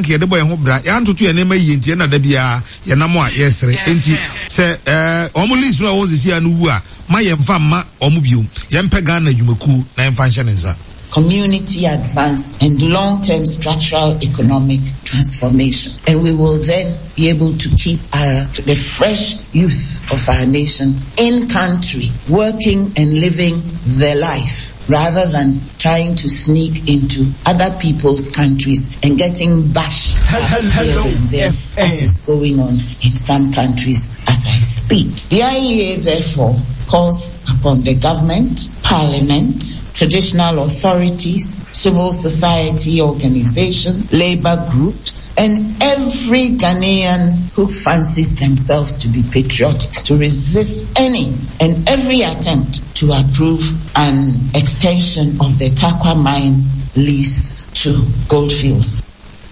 ke de boy ho bra ya ntoto ye nema yenti na da bia ye namo a yesre enti se omo list no wo zisi anu wu a ma ye mfa ma omo biom ye mpe Ghana dwumaku na mfa nhye nza community advance and long-term structural economic transformation. And we will then be able to keep the fresh youth of our nation in country, working and living their life, rather than trying to sneak into other people's countries and getting bashed here and there, as is going on in some countries as I speak. The IEA, therefore, calls upon the government, parliament, traditional authorities, civil society organizations, labor groups, and every Ghanaian who fancies themselves to be patriotic to resist any and every attempt to approve an extension of the Tarkwa mine lease to Goldfields.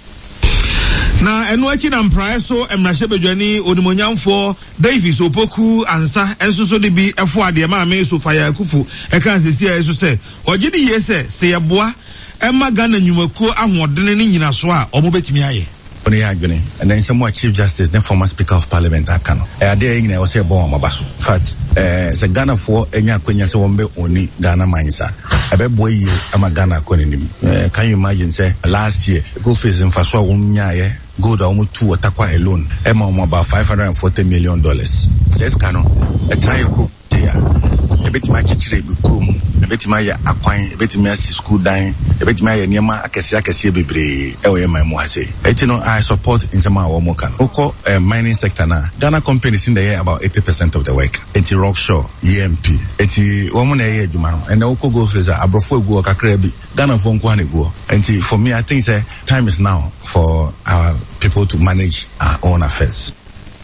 Na enuachi na mprae so emrahye bedwani onimonyamfo Davis Opoku ansa enso so de bi efo ade ma me so faya akufu e kan sesi a eso se ogidi yese se yeboa emma Ghana nyumakuo ahodene ne nyina so a omo betimi aye on the agony, and then some more Chief Justice, then former Speaker of Parliament, Akano. There in was a bomb mabasu. Fact, the Ghana for Enya Kwenya so wombe only Ghana minesa. A boy I'm a Ghana konim. Can you imagine say last year go face in Faswa Umnya go down to Tarkwa alone. Emma about $540 million. Says Kano, a trial group there. A bit my chichire bukum, a bit my aquine, a bit my school dying, a bit my Niama Akasia Bibre, my Moase. I support in some Mokan. Oko mining sector now. Ghana companies in the air about 80% of the work. Eti Rockshore, EMP, Eti woman a Jumano, and Oko goes as a Abrofo go Kakrebi, Ghana phone Kwani go. And for me, I think time is now for our people to manage our own affairs.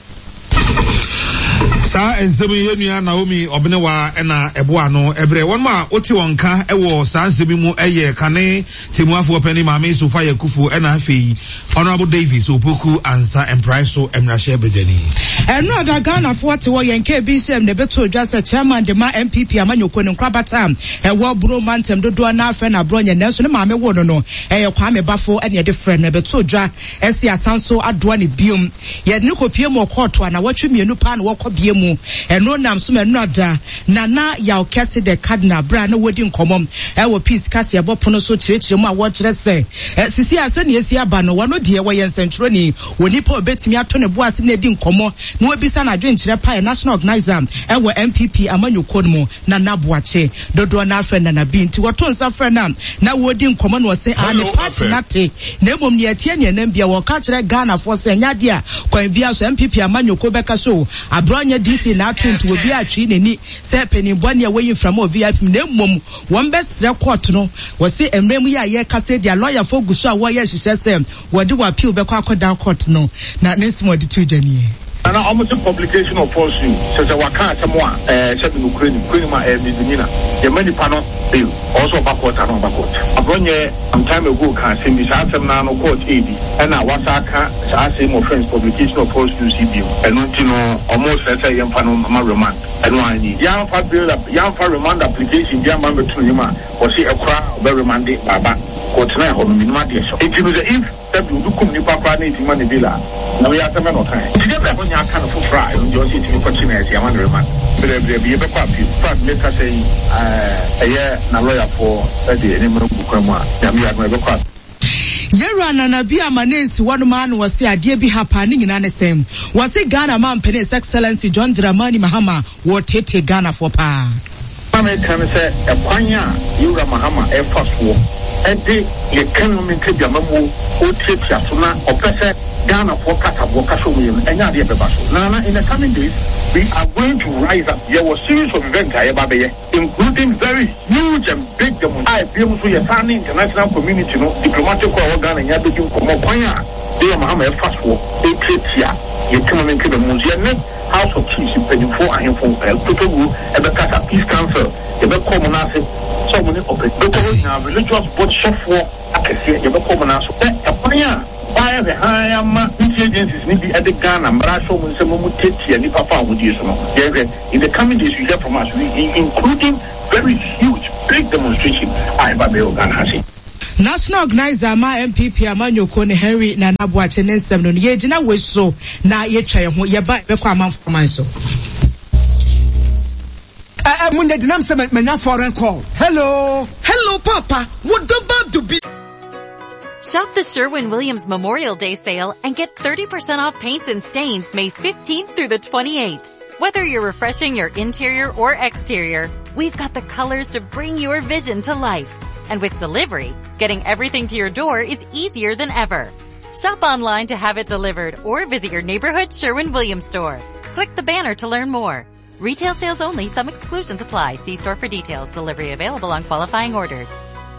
Sa ensemu yenua Naomi Obenewa ena eboa no ebre wonma oti wonka ewo sa nsemi mu eye kane temuafo pani Mame Sofa Yakufu ena afei Honorable Davis Opoku ansa empriso emrahye bedani eno ada Ghana fo te wo yenka BCM ne beto odwasa chairman de ma MPP amanyoko ne nkrabata ewo bro mantem dodo na afa na bro nya nenso ne Mame wo no eye Kwame Bafo ene de friend ne beto odwa esi asanso adoa ne biom ye ne kopie mo court na watwe mienu pa na wokobie mu eno nam so menu ada nana ya okese de cardinal bra na wodi nkomom ewo peace kase ebopono so kirekire mu a wo kire se sisi ase ne esi aba no wono de wo yen sentro ni woni pa obetimi ato ne boase na di nkomo na obisa na adwenkire pa national organizer ewo MPP amanyoko mu na naboache dodo na afa na bi nti woto nsa fra na wodi nkomo na wose a ne party nate na emom ne atie ne nam bia wo ka kire Ghana for se nyade a kwan bia so MPP amanyoko beka so abronya DC na atwenti obi atwi neni se penibone a weyi from VIP na mmom won besre court no wose emrem ya ye kase dia lawyer for guso a wo ye hihye se wode wa appeal bekọ akoda court no na nesimo de tudwani and almost a publication of false news says our car someone said in Ukraine ma Medina the many panel bill also backward and backward abronye some time ago can say this answer now no court AD and I was I say more friends publication of false news bill and you know almost let's say young panel remand and one young bill young remand application young man between him or see a crowd very remanded baba court na ho minimum dey so it is if that you come ni papa na itima ne bila na we atama no time ti dey be nya aka no for fry you just see to continue as yaman remand be be kwa fact let us say na lawyer for the enemy bukwa ya mi adma be kwa Yera na bi amanensi wanu man wasi adie bi hapa ni nyina ne sem wasi Ghana man pene His Excellency John Dramani Mahama wo tete Ghana for pa American say e kwanya Yura Mahama e faswo ede ye kanu min ke bia mamu o tete asona opese Ghana for katabo kaso mu enya de beba so na in the coming days we are going to rise up. There was series of events including very huge and big demonstrations. International community, no diplomatic organ and Yabu Komopanya, they are Mahama fast war, they create here. You come into the museum, House of Chiefs, you pay for and for Totogu, and the Casa Peace Council, the common asset, so many of the religious board software, I can see you common asset. By the higher agencies need at the Ghana, Brasho, and some Muteti and Papa would use them. In the coming days, you hear from us, including very huge, big demonstration by Babel Ghana. National Organizer ma MPP Amanyoko ne Henry na Nabuache ne nsem no ye gina we so na ye twa ye ho ye ba be kwa amanfoman so. Munde dinam se menya foreign call. Hello Papa, what about to be? Shop the Sherwin-Williams Memorial Day sale and get 30% off paints and stains May 15th through the 28th. Whether you're refreshing your interior or exterior, we've got the colors to bring your vision to life. And with delivery, getting everything to your door is easier than ever. Shop online to have it delivered or visit your neighborhood Sherwin-Williams store. Click the banner to learn more. Retail sales only. Some exclusions apply. See store for details. Delivery available on qualifying orders.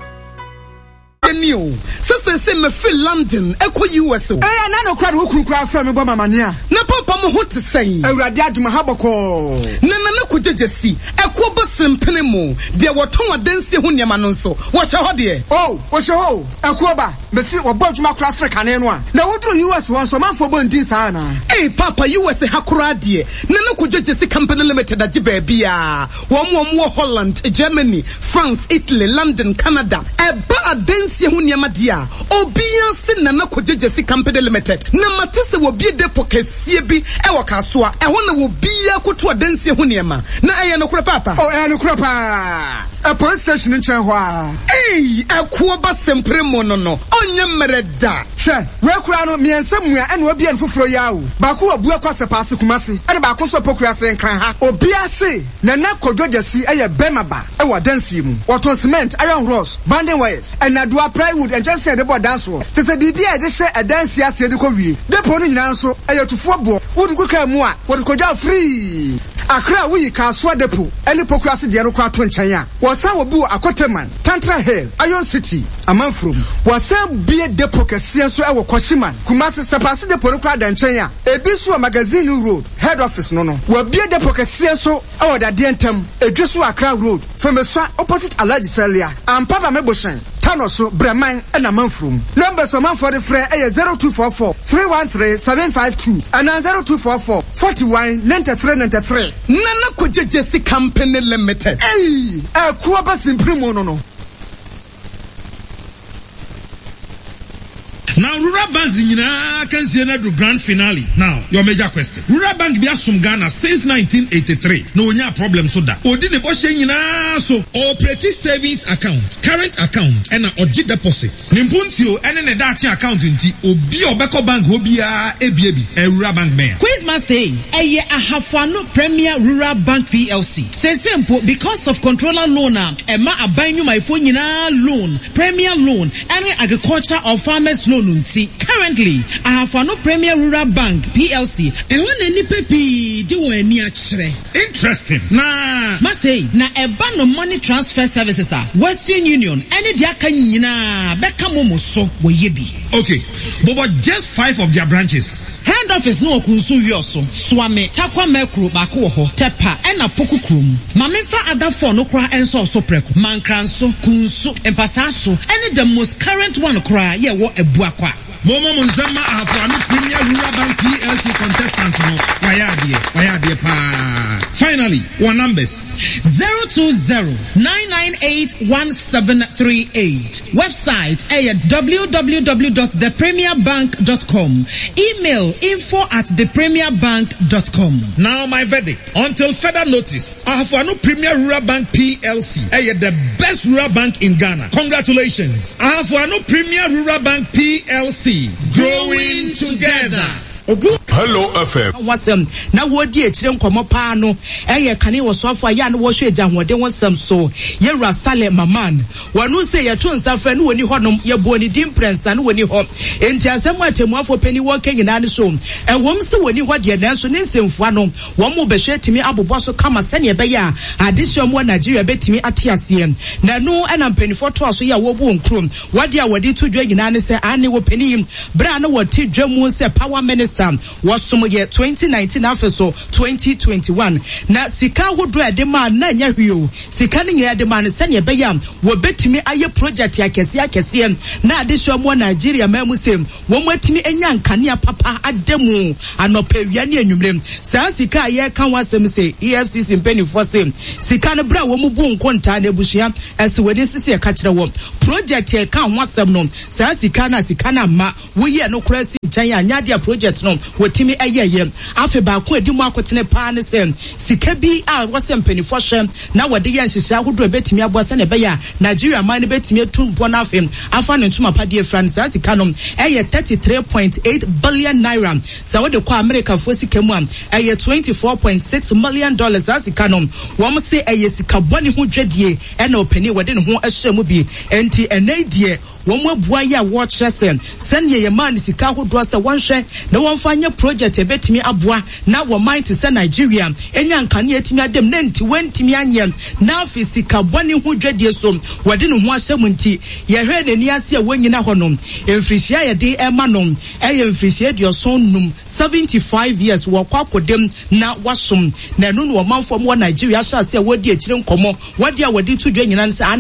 New. Sister me feel London, Echo US. No crowd who crowd from Mamania. No papa mo what to say. Awurade aduma habako. Na ko jejesi. Echo bosim penemo. Bia woton adanse ho niam no so. Wo hye ho de. Oh, wo hye ho. Echo ba. Me si wo boduma kra Africa ne no a. Na wodru US won so manfo bo ndin sa na. Eh papa US hakura de. Na ko jejesi company limited agi ba bia. Wo Holland, Germany, France, Italy, London, Canada. Eba adanse hu niam dia. Obia se na ko jejesi company limited. Na matese wo bi depo kesie bi e wo kasoa. E ho na wo bia koto adanse hu niam. Na eye no kura papa. Oh, eye no kura pa. A police station in Chenhua. Hey, a kuoba sempre monono. Onye mereda. Che, we kura no mi ensamua ene obi en foforo yawo. Ba ko obu akwase paase kumase. Ene ba ko so pokua se nkran ha. Obi ase na na kodwojasi eye bemaba e wo dansi mu. Waton cement, iron rods, banding wires, and adua plywood and just say the board dance wo. Te se bibia e de hye e dansi ase de ko wie. Depo no nyina nso eye tufo bo. Wodu kuka mu a, wodu kodwa free. Akra wuyi kaswa depo ene pokua se de no kwa to nchen a. Wasa wobu Akoteman, Tantra Hill, Iron City, Amanfrom. Wasa bie depo kese so e wo Koshiman. Kumase sepase depo no kwa da nchen a. Ebisu Magazine Road, head office no no. Wa bie depo kese so e wo da de ntem. Edwesu Accra Road, Femeswa opposite Alaji Celia. Ampaba Meboshen. Tanoso Breman and Amanfrom. Numbers of man for the free 0244 313 752 and 0244 41 93 93. Nana Kujesi Company Limited. Hey, a Kuaba Simprimo no. Now, Rural Banks in can see another grand finale. Now, your major question. Rural Bank be asum Ghana since 1983. No problem so that. Odine Boshe so operating savings account, current account, and oji deposit. Nimpuntio and an edachi account inti obi obeko bank obia ebi Rural Bank man. Quiz must say, eye ahafano Premier Rural Bank PLC. Say simple because of controller loaner, ema abanyu my phone loan, Premier loan, any agriculture or farmers loan. Currently, I have no Premier Rural Bank PLC. Interesting. Nah. Must say, na eba no money transfer services are Western Union. Any diaka nyina beka momo so wo yebi. Okay, but just 5 of their branches. Head office no kunsu yoso. Swame takwa mekro bako ho tepa ena poku krum. Mamemfa other 4 no kra enso so preko. Mankranso kunsu empasaso. Any the most current one kra ye wo ebu kwa. Momo Munzama Afro Premier Rural Bank PLC contestant no wayadie pa. Finally, one numbers 020-998-1738. Website www.thepremierbank.com. Email info@thepremierbank.com. Now my verdict. Until further notice, Afro Premier Rural Bank PLC the best rural bank in Ghana. Congratulations. Afro Premier Rural Bank PLC. Growing together. Hello FM. Wasem na wodi ekire nkomo pa no eye kane wo so afo ya no wo hwe agya hode wonsam so ye Rasale Maman wanu se ye to nsafa no woni honom ye bo ni dim prensa no woni ho enti asem atemu afo pani wo kanyina ne so wom se woni ho de na so ne nsemfua no wo mo behwe timi abobɔ so kama sane be ya addition mo Nigeria betimi atiase na no ana mpanifo to aso ya wo bu onkrom wode a wode to dwa nyina ne se ane wo pani bra na wo ti dwa mu se power minister Ankasa was some year 2019 after so 2021. Na sika hodro de man na nya hwio. Sika ni nya de man senya beyam wo betimi aye project ya kese na ade hwo mo Nigeria ma musem wo mwatimi enya nkane papa ademu anopawia ne anwumrem. Sa sika ye kan wasem se EFCC mpenifo se sika no bra wo mu bu nkonta na ebuhia ese wodi sisi e ka kire wo project ye kan wasem no sa sika na ma wo ye no kura si nchen anya dia project no wotimi ayeye afi ba ko edi mu akotene pa ne se sika bi a wasem mpenifo hwe na wode ye nhihia hodo betimi aboa na be ya Nigeria man betimi etumpo na afem afa ne ntuma pade France sa sika no eye 33.8 billion naira sa wode kwa America fo sika mu am eye $24.6 million sika no wo se eye sika boni ho dwadie e na opani wode ne ho ahye mu bi enti enadie wo mo abua ya watch lesson send ye man sika hodo se wonhwe na wonfanya project ebetimi aboa na wo mind se Nigeria enya nkane etimi adem na nti wantimi anye na afi sika boni ho dwadie so wode ne ho ahye mu nti ye hwe ne ni ase a wonyina honom emfrisia ye de ema nom eye emfrisia de osonnum 75 years wo kwakodem na wasom na enu no manfo mo Nigeria sha se wodi akire nkomo wodi a wodi tudwa nyina nse